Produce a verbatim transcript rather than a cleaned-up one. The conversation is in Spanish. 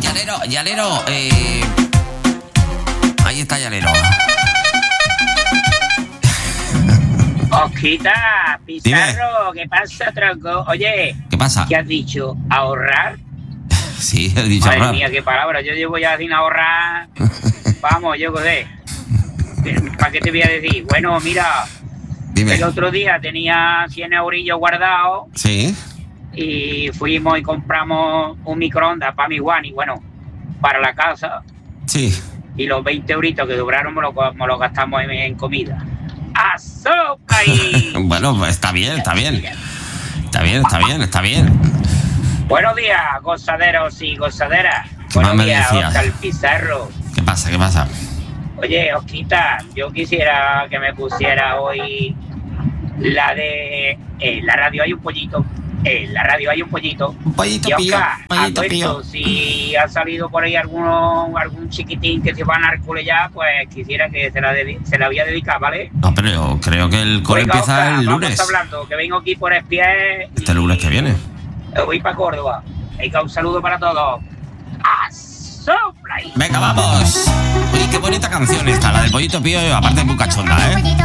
Llanero, Llanero, eh... ahí está Llanero. Osquita, Pizarro, ¿qué pasa, tronco? Oye, ¿qué pasa? ¿Qué has dicho? ¿Ahorrar? Sí, he dicho Madre ahorrar. mía, qué palabra. Yo llevo ya sin ahorrar. Vamos, yo qué sé. ¿Para qué te voy a decir? Bueno, mira, Dime. El otro día tenía cien eurillos guardados. Sí. Y fuimos y compramos un microondas para mi Juan y bueno, para la casa. Sí. Y los veinte euritos que sobraron me los me lo gastamos en, en comida. ¡A sopa y... Bueno, está bien, está bien. Está bien, está bien, está bien. Buenos días, gozaderos y gozaderas. ¿Qué Buenos más me días, decías? Oscar Pizarro. ¿Qué pasa, qué pasa? Oye, Osquita, yo quisiera que me pusiera hoy la de... En la radio hay un pollito. En la radio hay un pollito. Un pollito y pío, Oscar, pollito a todo pío. esto, si ha salido por ahí alguno, algún chiquitín que se va a Narcule ya, pues quisiera que se la, dedi- se la había dedicado, ¿vale? No, pero yo creo que el cole Oiga, empieza Oscar, el lunes. Vamos hablando, que vengo aquí por Espié. Este lunes que viene. Voy para Córdoba. Venga, un saludo para todos. ¡A sopla! Venga, vamos. Uy, qué bonita canción esta, la del pollito pío, aparte es muy cachonda, ¿eh?